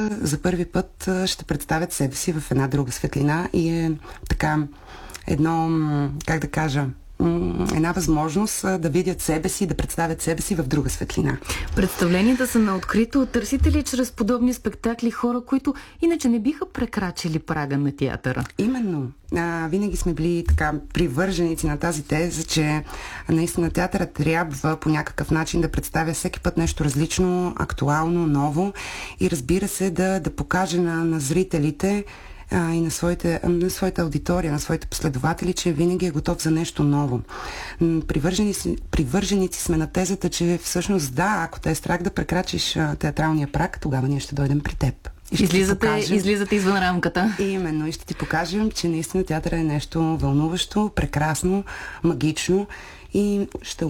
за първи път ще представят себе си в една друга светлина и е така едно, как да кажа, една възможност да видят себе си, да представят себе си в друга светлина. Представленията са на открито. Търсите ли чрез подобни спектакли хора, които иначе не биха прекрачили прага на театъра? Именно. Винаги сме били така привърженици на тази теза, че наистина театъра трябва по някакъв начин да представя всеки път нещо различно, актуално, ново и разбира се да покаже на зрителите и на своята аудитория, на своите последователи, че винаги е готов за нещо ново. Привърженици сме на тезата, че всъщност ако те е страх да прекрачиш театралния праг, тогава ние ще дойдем при теб. Излизате извън рамката. Именно, и ще ти покажем, че наистина театъра е нещо вълнуващо, прекрасно, магично и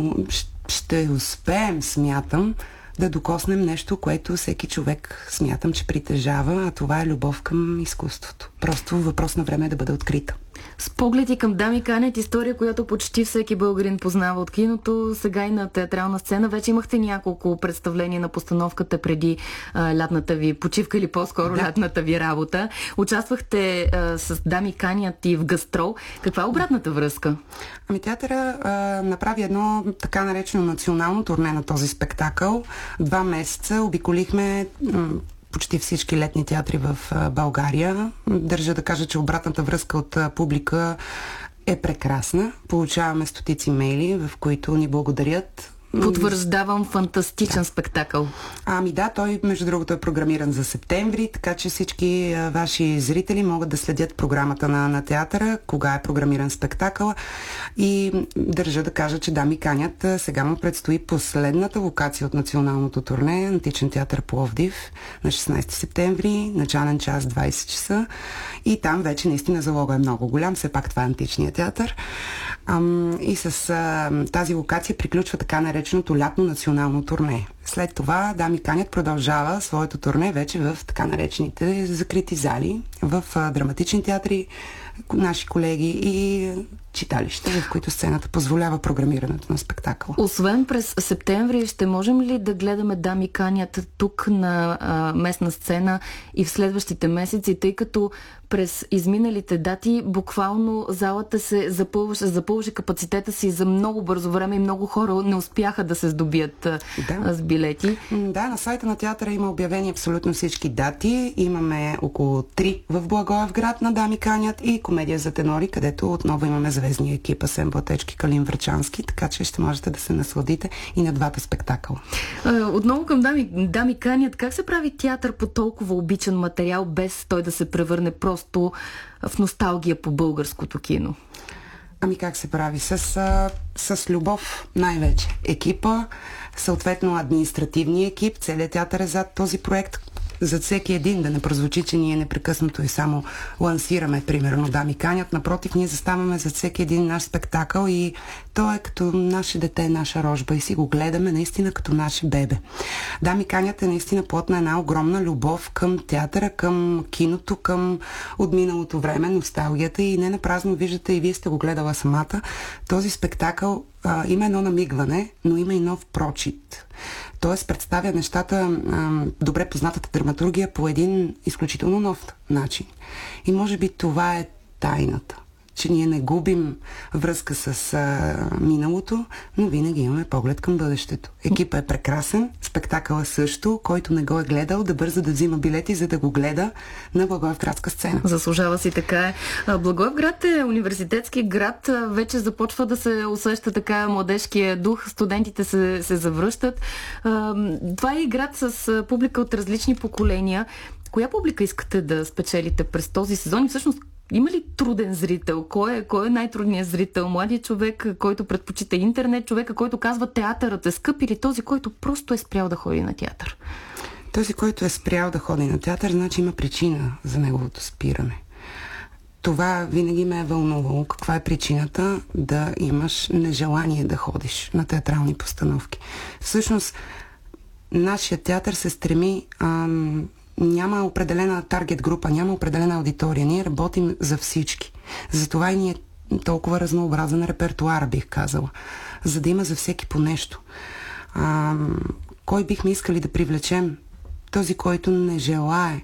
ще успеем, смятам, да докоснем нещо, което всеки човек смятам, че притежава, а това е любов към изкуството. Просто въпрос на време е да бъде открита. С погледи към Дами канят, история, която почти всеки българин познава от киното, сега и на театрална сцена. Вече имахте няколко представления на постановката преди лятната ви почивка или по-скоро лятната ви работа. Участвахте с Дами канят и в гастрол. Каква е обратната връзка? Театъра направи едно така наречено национално турне на този спектакъл. 2 месеца обиколихме почти всички летни театри в България. Държа да кажа, че обратната връзка от публика е прекрасна. Получаваме стотици мейли, в които ни благодарят. Потвърждавам, фантастичен спектакъл. Той между другото е програмиран за септември, така че всички ваши зрители могат да следят програмата на театъра, кога е програмиран спектакъл. И държа да кажа, че Дами канят, сега му предстои последната локация от националното турне, Античен театър Пловдив, на 16 септември, начален час 20 часа. И там вече наистина залога е много голям, все пак това е античният театър. И с тази локация приключва така нареченото лятно национално турне. След това Дами канят продължава своето турне вече в така наречените закрити зали, в драматични театри, наши колеги и читалища, в които сцената позволява програмирането на спектакъла. Освен през септември, ще можем ли да гледаме Дами канят тук на местна сцена и в следващите месеци, тъй като през изминалите дати буквално залата се запълваше капацитета си за много бързо време и много хора не успяха да се здобият с билети? На сайта на театъра има обявени абсолютно всички дати. Имаме около 3 в Благоевград на Дами канят и Комедия за тенори, където отново имаме звездния екип Асен Блатечки, Калин Врачански, така че ще можете да се насладите и на двата спектакъла. Отново към Дами канят. Как се прави театър по толкова обичан материал, без той да се превърне просто в носталгия по българското кино? Как се прави? С любов най-вече. Екипа, съответно административния екип, целият театър е зад този проект. За всеки един, да не прозвучи, че ние непрекъснато и само лансираме, примерно, Дами канят. Напротив, ние заставаме за всеки един наш спектакъл и то е като наше дете, наша рожба и си го гледаме наистина като наше бебе. Дами канят е наистина плод на една огромна любов към театъра, към киното, към отминалото време, носталгията и не напразно виждате и вие сте го гледала самата. Този спектакъл има едно намигване, но има и нов прочит. Тоест представя нещата, добре познатата драматургия по един изключително нов начин. И може би това е тайната. Че ние не губим връзка с миналото, но винаги имаме поглед към бъдещето. Екипът е прекрасен, спектакъла също, който не го е гледал, да бърза да взима билети, за да го гледа на Благоевградска сцена. Заслужава си, така е. Благоевград е университетски град, вече започва да се усеща така младежкия дух, студентите се завръщат. Това е и град с публика от различни поколения. Коя публика искате да спечелите през този сезон и всъщност има ли труден зрител? Кой е най-трудният зрител? Младият човек, който предпочита интернет, човека, който казва театърът е скъп, или този, който просто е спрял да ходи на театър? Този, който е спрял да ходи на театър, значи има причина за неговото спиране. Това винаги ме е вълнувало. Каква е причината да имаш нежелание да ходиш на театрални постановки? Всъщност, нашия театър се стреми... няма определена таргет група, няма определена аудитория. Ние работим за всички. Затова и ни е толкова разнообразен репертуар, бих казала. За да има за всеки по нещо. Кой бихме искали да привлечем? Този, който не желае